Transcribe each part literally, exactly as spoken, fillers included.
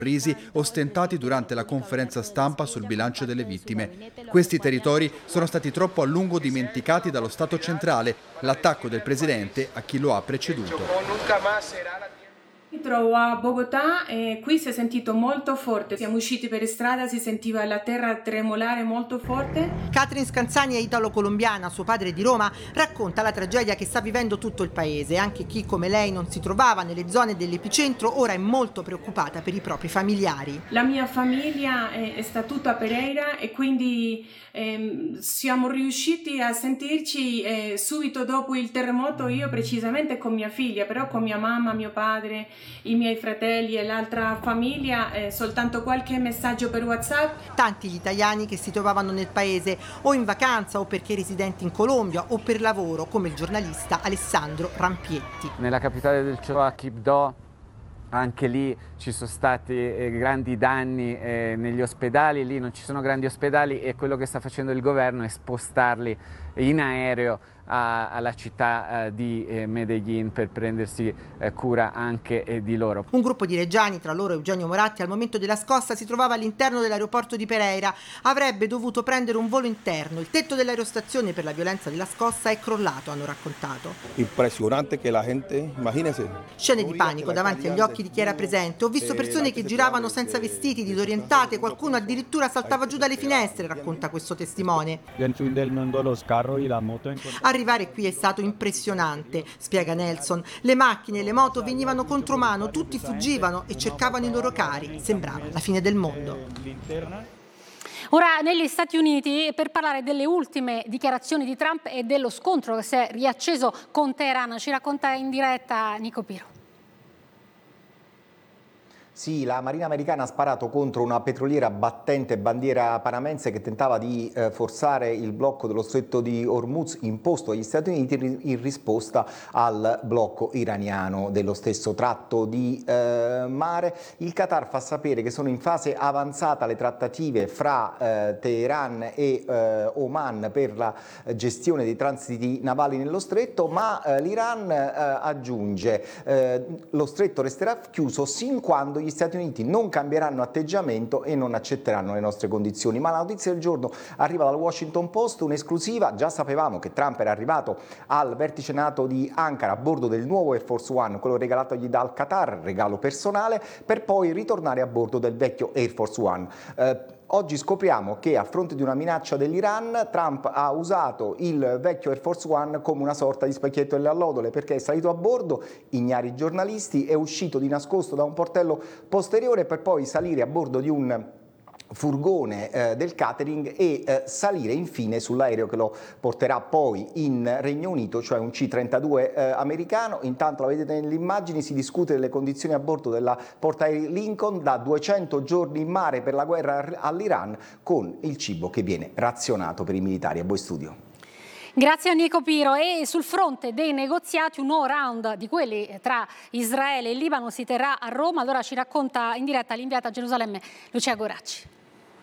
sorrisi ostentati durante la conferenza stampa sul bilancio delle vittime. Questi territori sono stati troppo a lungo dimenticati dallo Stato centrale, l'attacco del presidente a chi lo ha preceduto. Mi trovo a Bogotà e qui si è sentito molto forte. Siamo usciti per strada, si sentiva la terra tremolare molto forte. Catherine Scanzani è italo-colombiana, suo padre di Roma, racconta la tragedia che sta vivendo tutto il paese. Anche chi come lei non si trovava nelle zone dell'epicentro ora è molto preoccupata per i propri familiari. La mia famiglia è, è sta tutta a Pereira e quindi ehm, siamo riusciti a sentirci eh, subito dopo il terremoto, io precisamente con mia figlia, però con mia mamma, mio padre, i miei fratelli e l'altra famiglia, eh, soltanto qualche messaggio per WhatsApp. Tanti gli italiani che si trovavano nel paese o in vacanza o perché residenti in Colombia o per lavoro, come il giornalista Alessandro Rampietti. Nella capitale del Chocó, Quibdó, anche lì ci sono stati eh, grandi danni eh, negli ospedali, lì non ci sono grandi ospedali e quello che sta facendo il governo è spostarli in aereo a, alla città eh, di eh, Medellín per prendersi eh, cura anche eh, di loro. Un gruppo di reggiani, tra loro Eugenio Moratti, al momento della scossa si trovava all'interno dell'aeroporto di Pereira. Avrebbe dovuto prendere un volo interno. Il tetto dell'aerostazione per la violenza della scossa è crollato, hanno raccontato. Impressionante che la gente, immaginese. Scene di panico davanti agli occhi di chi era presente. Ho visto persone che giravano senza vestiti, disorientate, qualcuno addirittura saltava giù dalle finestre, racconta questo testimone. Arrivare qui è stato impressionante, spiega Nelson. Le macchine e le moto venivano contromano, tutti fuggivano e cercavano i loro cari. Sembrava la fine del mondo. Ora negli Stati Uniti per parlare delle ultime dichiarazioni di Trump e dello scontro che si è riacceso con Teheran. Ci racconta in diretta Nico Piro. Sì, la Marina americana ha sparato contro una petroliera battente bandiera panamense che tentava di eh, forzare il blocco dello stretto di Hormuz imposto agli Stati Uniti in risposta al blocco iraniano dello stesso tratto di eh, mare. Il Qatar fa sapere che sono in fase avanzata le trattative fra eh, Teheran e eh, Oman per la gestione dei transiti navali nello stretto, ma eh, l'Iran eh, aggiunge eh, lo stretto resterà chiuso sin quando gli Stati Uniti non cambieranno atteggiamento e non accetteranno le nostre condizioni. Ma la notizia del giorno arriva dal Washington Post, un'esclusiva. Già sapevamo che Trump era arrivato al vertice NATO di Ankara a bordo del nuovo Air Force One, quello regalatogli dal Qatar, regalo personale, per poi ritornare a bordo del vecchio Air Force One. Eh, Oggi scopriamo che a fronte di una minaccia dell'Iran, Trump ha usato il vecchio Air Force One come una sorta di specchietto delle allodole, perché è salito a bordo, ignari giornalisti, è uscito di nascosto da un portello posteriore per poi salire a bordo di un furgone eh, del catering e eh, salire infine sull'aereo che lo porterà poi in Regno Unito, cioè un C trentadue eh, americano. Intanto la vedete nelle immagini, si discute delle condizioni a bordo della portaerei Lincoln, da duecento giorni in mare per la guerra all'Iran, con il cibo che viene razionato per i militari. A voi studio. Grazie a Nico Piro. E sul fronte dei negoziati un nuovo round di quelli tra Israele e Libano si terrà a Roma. Allora ci racconta in diretta l'inviata a Gerusalemme Lucia Goracci.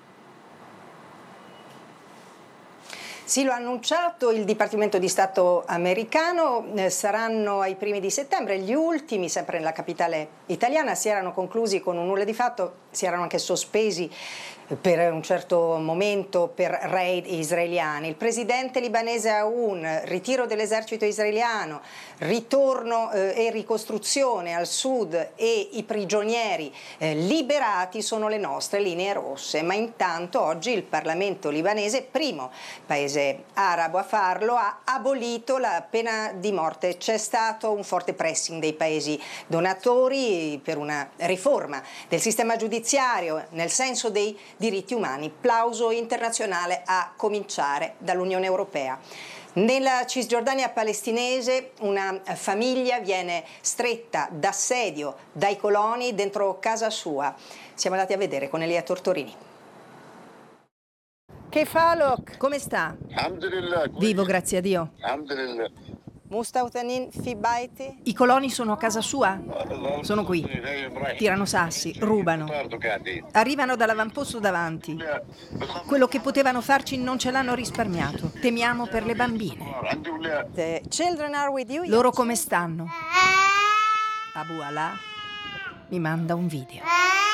Sì, lo ha annunciato il Dipartimento di Stato americano, eh, saranno ai primi di settembre, gli ultimi, sempre nella capitale italiana, si erano conclusi con un nulla di fatto, si erano anche sospesi per un certo momento per raid israeliani. Il presidente libanese Aoun, ritiro dell'esercito israeliano, ritorno eh, e ricostruzione al sud e i prigionieri eh, liberati sono le nostre linee rosse, ma intanto oggi il Parlamento libanese, primo paese arabo a farlo, ha abolito la pena di morte. C'è stato un forte pressing dei paesi donatori per una riforma del sistema giudiziario nel senso dei diritti umani. Plauso internazionale a cominciare dall'Unione Europea. Nella Cisgiordania palestinese una famiglia viene stretta d'assedio dai coloni dentro casa sua. Siamo andati a vedere con Elia Tortorini. Che falok? Come sta? Vivo, grazie a Dio. I coloni sono a casa sua? Sono qui. Tirano sassi, rubano. Arrivano dall'avamposto davanti. Quello che potevano farci non ce l'hanno risparmiato. Temiamo per le bambine. Loro come stanno? Abu Alà mi manda un video.